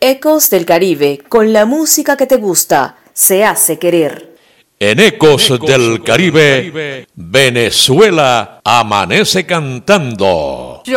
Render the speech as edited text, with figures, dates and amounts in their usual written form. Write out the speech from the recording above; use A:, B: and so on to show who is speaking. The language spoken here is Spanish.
A: Ecos del Caribe, con la música que te gusta, se hace querer.
B: En Ecos del Caribe, Venezuela amanece cantando.